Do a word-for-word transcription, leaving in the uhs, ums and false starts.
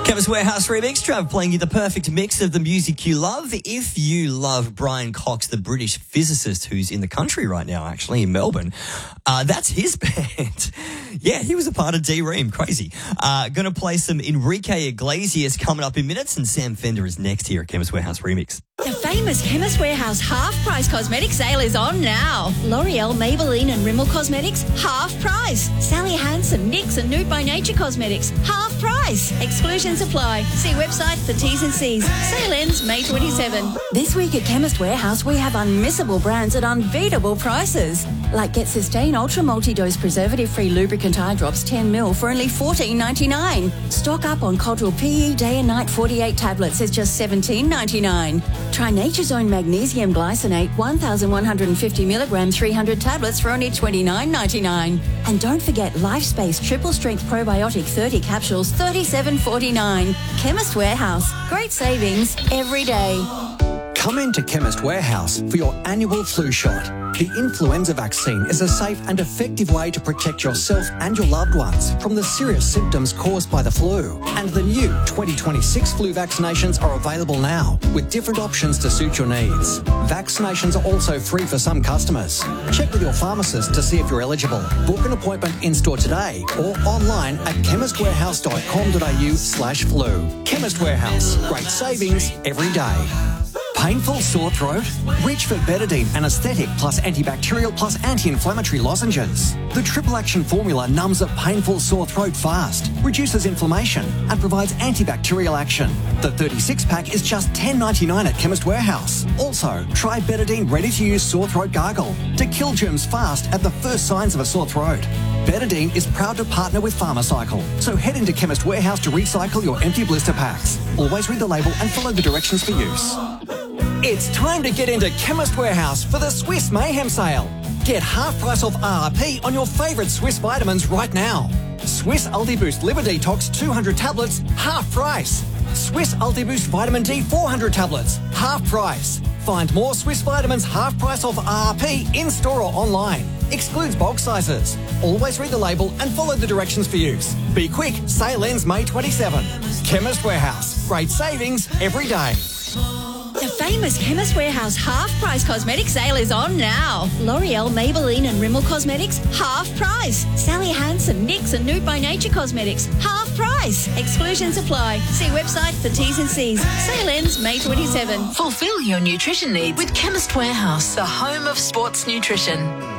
Chemist Warehouse remix, Trav playing you the perfect mix of the music you love. If you love Brian Cox, the British physicist who's in the country right now, actually, in Melbourne, uh, that's his band. Yeah, he was a part of D-Ream. Crazy. Uh, going to play some Enrique Iglesias coming up in minutes, and Sam Fender is next here at Chemist Warehouse Remix. The famous Chemist Warehouse half-price cosmetic sale is on now. L'Oreal, Maybelline and Rimmel Cosmetics, half price. Sally Hansen, NYX and Nude by Nature Cosmetics, half price. Exclusions apply. See website for T's and C's. Sale ends May twenty-seventh. This week at Chemist Warehouse, we have unmissable brands at unbeatable prices. Like Get Sustain Ultra Multi-Dose Preservative-Free Lubricant Eye Drops ten mil for only fourteen ninety-nine. Stock up on Codral P E Day and Night forty-eight tablets is just seventeen ninety-nine. Try Nature's Own Magnesium Glycinate one thousand one hundred fifty milligram three hundred tablets for only twenty-nine ninety-nine. And don't forget LifeSpace Triple Strength Probiotic thirty capsules, thirty-seven forty-nine. Chemist Warehouse. Great savings every day. Come into Chemist Warehouse for your annual flu shot. The influenza vaccine is a safe and effective way to protect yourself and your loved ones from the serious symptoms caused by the flu. And the new twenty twenty-six flu vaccinations are available now with different options to suit your needs. Vaccinations are also free for some customers. Check with your pharmacist to see if you're eligible. Book an appointment in-store today or online at chemist warehouse dot com dot a u slash flu. Chemist Warehouse. Great savings every day. Painful sore throat? Reach for Betadine Anaesthetic plus antibacterial plus anti-inflammatory lozenges. The triple action formula numbs a painful sore throat fast, reduces inflammation and provides antibacterial action. The thirty-six pack is just ten ninety-nine at Chemist Warehouse. Also, try Betadine ready-to-use sore throat gargle to kill germs fast at the first signs of a sore throat. Betadine is proud to partner with Pharmacycle, so head into Chemist Warehouse to recycle your empty blister packs. Always read the label and follow the directions for use. It's time to get into Chemist Warehouse for the Swiss Mayhem sale. Get half price off R R P on your favourite Swiss vitamins right now. Swiss Ultiboost Liver Detox two hundred tablets, half price. Swiss Ultiboost Vitamin D four hundred tablets, half price. Find more Swiss vitamins half price off R R P in-store or online. Excludes bulk sizes. Always read the label and follow the directions for use. Be quick, sale ends May twenty-seventh. Chemist Warehouse. Great savings every day. The famous Chemist Warehouse half-price cosmetic sale is on now. L'Oreal, Maybelline and Rimmel Cosmetics, half price. Sally Hansen, NYX and Nude by Nature Cosmetics, half price. Exclusions apply. See website for T's and C's. Sale ends May twenty-seventh. Fulfill your nutrition needs with Chemist Warehouse, the home of sports nutrition.